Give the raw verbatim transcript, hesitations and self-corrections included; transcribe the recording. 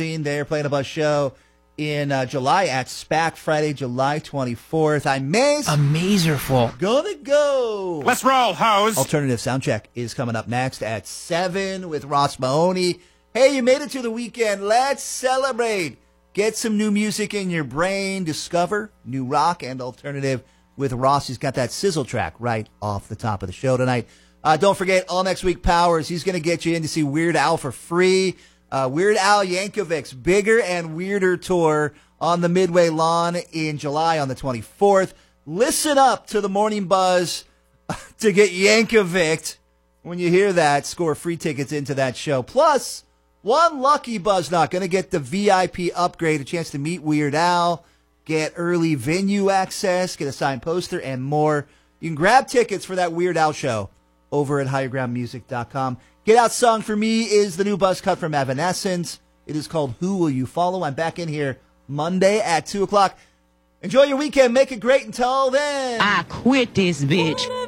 They're playing a buzz show in uh, July at SPAC Friday, July twenty-fourth. I'm Maze. Amazerful. Gonna go. Let's roll, hoes. Alternative Soundcheck is coming up next at seven with Ross Mahoney. Hey, you made it to the weekend. Let's celebrate. Get some new music in your brain. Discover new rock and alternative with Ross. He's got that sizzle track right off the top of the show tonight. Uh, don't forget, all next week, Powers, he's going to get you in to see Weird Al for free. Uh, Weird Al Yankovic's Bigger and Weirder tour on the Midway Lawn in July on the twenty-fourth. Listen up to the Morning Buzz to get Yankovic. When you hear that, score free tickets into that show. Plus, one lucky Buzznut going to get the V I P upgrade, a chance to meet Weird Al, get early venue access, get a signed poster, and more. You can grab tickets for that Weird Al show over at higher ground music dot com. Get Out song for me is the new buzz cut from Evanescence. It is called Who Will You Follow? I'm back in here Monday at two o'clock. Enjoy your weekend. Make it great until then. I quit this bitch.